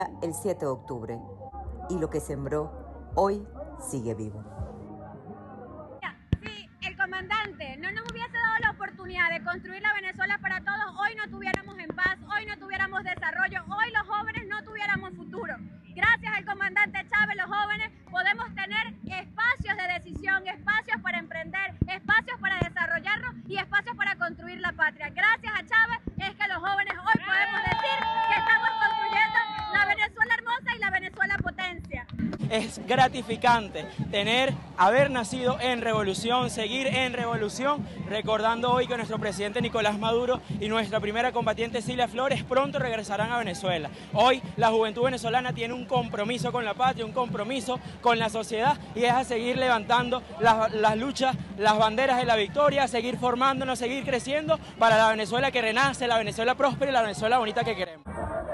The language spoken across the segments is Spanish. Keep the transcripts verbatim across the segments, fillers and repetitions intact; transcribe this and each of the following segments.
el siete de octubre y lo que sembró hoy sigue vivo. Si el comandante no nos hubiese dado la oportunidad de construir la Venezuela para todos, hoy no tuviéramos en paz, hoy no tuviéramos desarrollo, hoy los jóvenes no tuviéramos futuro. Gracias al comandante Chávez, los jóvenes podemos tener espacios de decisión, espacios para emprender, espacios para desarrollarnos y espacios para construir la patria. Gracias a Chávez es que los jóvenes hoy podemos decir que estamos construyendo la Venezuela hermosa y la Venezuela potencia. Es gratificante tener, haber nacido en revolución, seguir en revolución, recordando hoy que nuestro presidente Nicolás Maduro y nuestra primera combatiente Cilia Flores pronto regresarán a Venezuela. Hoy la juventud venezolana tiene un compromiso con la patria, un compromiso con la sociedad y es a seguir levantando las, las luchas, las banderas de la victoria, seguir formándonos, seguir creciendo para la Venezuela que renace, la Venezuela próspera y la Venezuela bonita que queremos.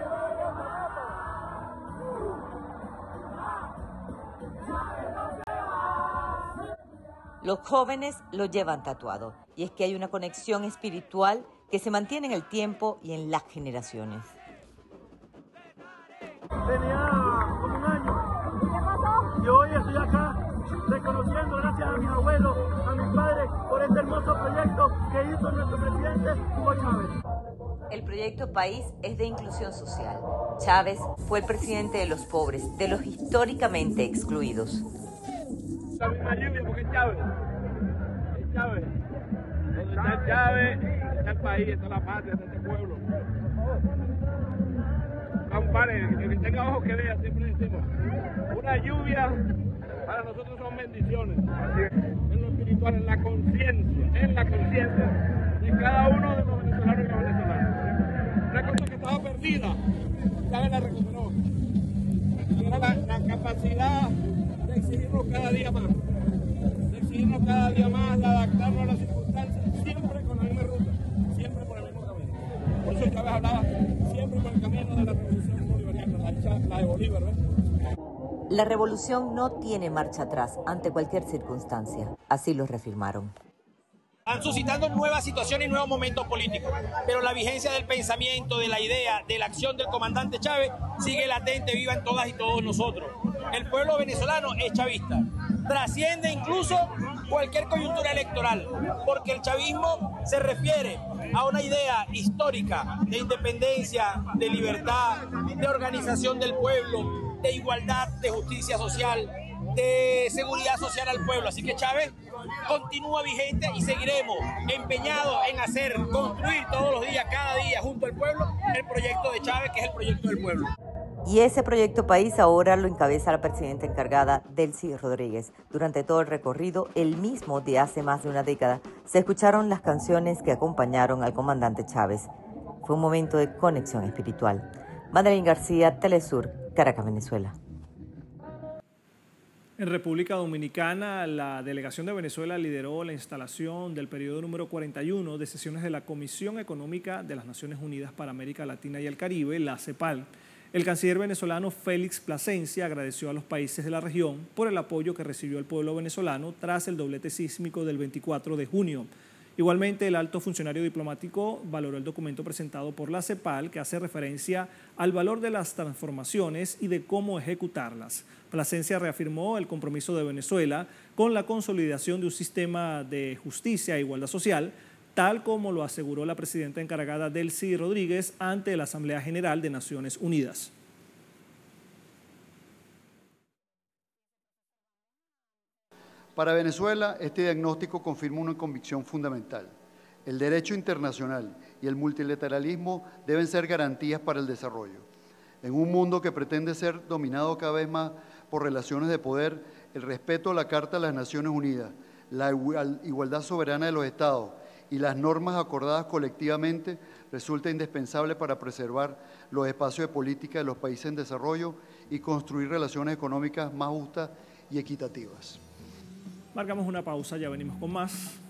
Los jóvenes lo llevan tatuado y es que hay una conexión espiritual que se mantiene en el tiempo y en las generaciones. Tenía como un año y hoy estoy acá reconociendo gracias a mis abuelos, a mis padres por este hermoso proyecto que hizo nuestro presidente Hugo Chávez. El proyecto País es de inclusión social. Chávez fue el presidente de los pobres, de los históricamente excluidos. La misma lluvia porque es Chávez, es Chávez, donde está Chávez, está el país, está la patria, está este pueblo. Compadre, el que tenga ojos que vea, siempre decimos, una lluvia para nosotros son bendiciones, en lo espiritual, en la conciencia, en la conciencia de cada uno de los venezolanos y las venezolanas. Una cosa que estaba perdida, Chávez la recuperó, era la, la capacidad de exigirnos cada día más, de exigirnos cada día más, de adaptarnos a las circunstancias, siempre con la misma ruta, siempre por el mismo camino. Por eso Chávez hablaba siempre por el camino de la revolución bolivariana, la, hecha, la de Bolívar, ¿ves? La revolución no tiene marcha atrás ante cualquier circunstancia, así lo reafirmaron. Están suscitando nuevas situaciones y nuevos momentos políticos, pero la vigencia del pensamiento, de la idea, de la acción del comandante Chávez sigue latente, viva en todas y todos nosotros. El pueblo venezolano es chavista, trasciende incluso cualquier coyuntura electoral, porque el chavismo se refiere a una idea histórica de independencia, de libertad, de organización del pueblo, de igualdad, de justicia social, de seguridad social al pueblo. Así que Chávez continúa vigente y seguiremos empeñados en hacer, construir todos los días, cada día, junto al pueblo, el proyecto de Chávez, que es el proyecto del pueblo. Y ese proyecto País ahora lo encabeza la presidenta encargada, Delcy Rodríguez. Durante todo el recorrido, el mismo de hace más de una década, se escucharon las canciones que acompañaron al comandante Chávez. Fue un momento de conexión espiritual. Madeline García, Telesur, Caracas, Venezuela. En República Dominicana, la delegación de Venezuela lideró la instalación del periodo número cuarenta y uno de sesiones de la Comisión Económica de las Naciones Unidas para América Latina y el Caribe, la CEPAL. El canciller venezolano Félix Plasencia agradeció a los países de la región por el apoyo que recibió el pueblo venezolano tras el doblete sísmico del veinticuatro de junio. Igualmente, el alto funcionario diplomático valoró el documento presentado por la CEPAL, que hace referencia al valor de las transformaciones y de cómo ejecutarlas. Plasencia reafirmó el compromiso de Venezuela con la consolidación de un sistema de justicia e igualdad social, tal como lo aseguró la presidenta encargada Delcy Rodríguez ante la Asamblea General de Naciones Unidas. Para Venezuela, este diagnóstico confirma una convicción fundamental. El derecho internacional y el multilateralismo deben ser garantías para el desarrollo. En un mundo que pretende ser dominado cada vez más por relaciones de poder, el respeto a la Carta de las Naciones Unidas, la igualdad soberana de los Estados y las normas acordadas colectivamente resulta indispensable para preservar los espacios de política de los países en desarrollo y construir relaciones económicas más justas y equitativas. Marcamos una pausa, ya venimos con más.